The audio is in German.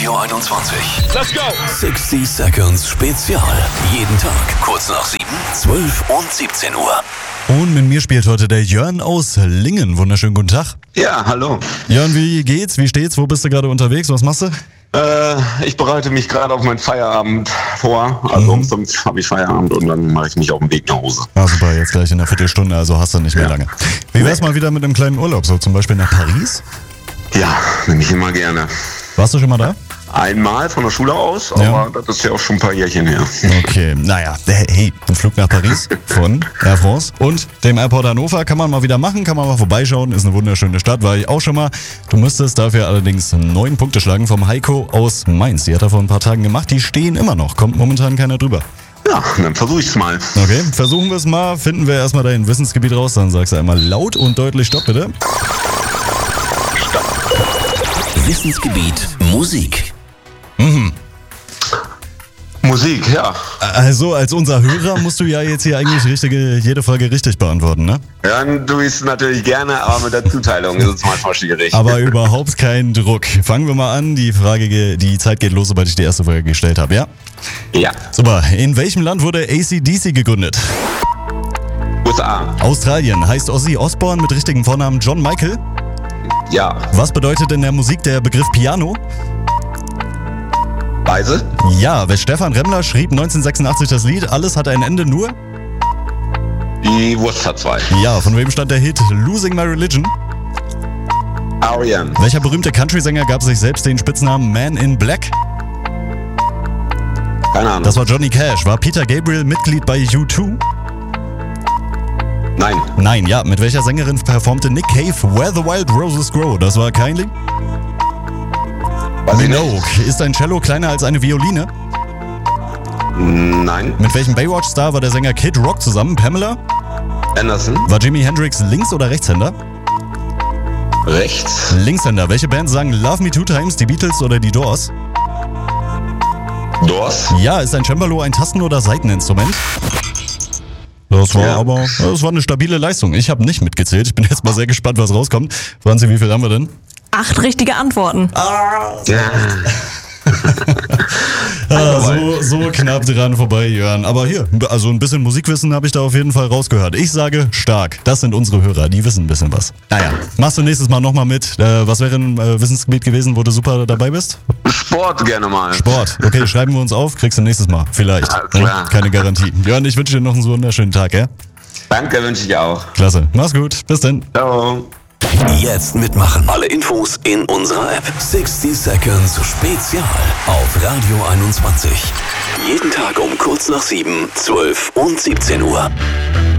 Radio 21. Let's go! 60 Seconds Spezial. Jeden Tag kurz nach 7, 12 und 17 Uhr. Und mit mir spielt heute der Jörn aus Lingen. Wunderschönen guten Tag. Ja, hallo. Jörn, wie geht's? Wie steht's? Wo bist du gerade unterwegs? Was machst du? Ich bereite mich gerade auf meinen Feierabend vor. Also sonst habe ich Feierabend und dann mache ich mich auf den Weg nach Hause. Ah, super, jetzt gleich in einer Viertelstunde, also hast du nicht mehr lange. Wie wär's mal wieder mit einem kleinen Urlaub, so zum Beispiel nach Paris? Ja, nehme ich immer gerne. Warst du schon mal da? Einmal von der Schule aus, aber das ist ja auch schon ein paar Jährchen her. Okay, naja, hey, ein Flug nach Paris von Air France und dem Airport Hannover kann man mal wieder machen, kann man mal vorbeischauen, ist eine wunderschöne Stadt, war ich auch schon mal. Du müsstest dafür allerdings 9 Punkte schlagen vom Heiko aus Mainz. Die hat er vor ein paar Tagen gemacht, die stehen immer noch, kommt momentan keiner drüber. Ja, dann versuche ich es mal. Okay, versuchen wir es mal, finden wir erstmal dein Wissensgebiet raus, dann sagst du einmal laut und deutlich Stopp, bitte. Wissensgebiet Musik. Musik, ja. Also, als unser Hörer musst du ja jetzt hier eigentlich jede Folge richtig beantworten, ne? Ja, dann tue ich es natürlich gerne, aber mit der Zuteilung ist es manchmal schwierig. Aber überhaupt kein Druck. Fangen wir mal an. Die Zeit geht los, sobald ich die erste Frage gestellt habe, ja? Ja. Super. In welchem Land wurde AC/DC gegründet? USA. Australien. Heißt Ozzy Osbourne mit richtigem Vornamen John Michael? Ja. Was bedeutet in der Musik der Begriff Piano? Weise? Ja. Stefan Remmler schrieb 1986 das Lied Alles hat ein Ende nur? Die Wurst hat 2. Ja. Von wem stand der Hit Losing My Religion? R.E.M. Welcher berühmte Country-Sänger gab sich selbst den Spitznamen Man in Black? Keine Ahnung. Das war Johnny Cash. War Peter Gabriel Mitglied bei U2? Nein. Nein, ja. Mit welcher Sängerin performte Nick Cave Where the Wild Roses Grow? Das war Kylie? Minogue. Ist ein Cello kleiner als eine Violine? Nein. Mit welchem Baywatch-Star war der Sänger Kid Rock zusammen? Pamela? Anderson. War Jimi Hendrix Links- oder Rechtshänder? Rechts. Linkshänder. Welche Band sang Love Me Two Times, die Beatles oder die Doors? Doors. Ja, ist ein Cembalo ein Tasten- oder Saiteninstrument? Das war eine stabile Leistung. Ich habe nicht mitgezählt. Ich bin jetzt mal sehr gespannt, was rauskommt. Franzi, wie viel haben wir denn? 8 richtige Antworten. So knapp dran vorbei, Jörn. Aber hier, also ein bisschen Musikwissen habe ich da auf jeden Fall rausgehört. Ich sage stark. Das sind unsere Hörer, die wissen ein bisschen was. Naja, machst du nächstes Mal nochmal mit. Was wäre ein Wissensgebiet gewesen, wo du super dabei bist? Sport gerne mal. Sport. Okay, schreiben wir uns auf. Kriegst du nächstes Mal. Vielleicht. Alles klar. Keine Garantie. Jörn, ich wünsche dir noch einen so wunderschönen Tag, ja? Danke, wünsche ich auch. Klasse. Mach's gut. Bis dann. Ciao. Jetzt mitmachen. Alle Infos in unserer App. 60 Seconds Spezial auf Radio 21. Jeden Tag um kurz nach 7, 12 und 17 Uhr.